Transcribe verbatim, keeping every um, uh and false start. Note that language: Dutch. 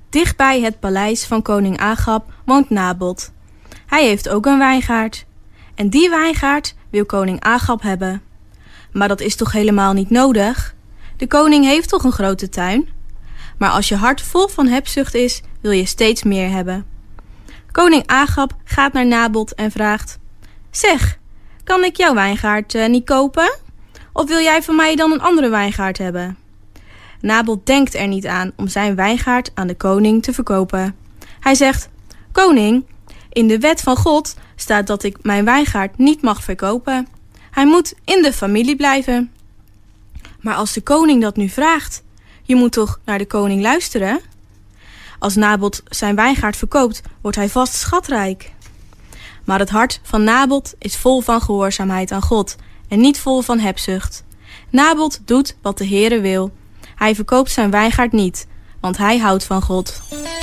Dichtbij het paleis van koning Agab woont Nabot. Hij heeft ook een wijngaard. En die wijngaard wil koning Agab hebben. Maar dat is toch helemaal niet nodig? De koning heeft toch een grote tuin? Maar als je hart vol van hebzucht is, wil je steeds meer hebben. Koning Agab gaat naar Nabot en vraagt: Zeg, kan ik jouw wijngaard uh, niet kopen? Of wil jij van mij dan een andere wijngaard hebben? Nabot denkt er niet aan om zijn wijngaard aan de koning te verkopen. Hij zegt: Koning, in de wet van God staat dat ik mijn wijngaard niet mag verkopen. Hij moet in de familie blijven. Maar als de koning dat nu vraagt, je moet toch naar de koning luisteren? Als Nabot zijn wijngaard verkoopt, wordt hij vast schatrijk. Maar het hart van Nabot is vol van gehoorzaamheid aan God en niet vol van hebzucht. Nabot doet wat de Heere wil. Hij verkoopt zijn wijngaard niet, want hij houdt van God.